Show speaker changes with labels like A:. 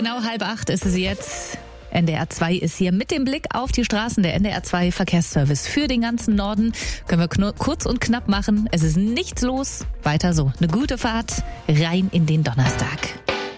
A: Genau 7:30 ist es jetzt. NDR 2 ist hier mit dem Blick auf die Straßen. Der NDR 2 Verkehrsservice für den ganzen Norden. Können wir kurz und knapp machen. Es ist nichts los. Weiter so. Eine gute Fahrt rein in den Donnerstag.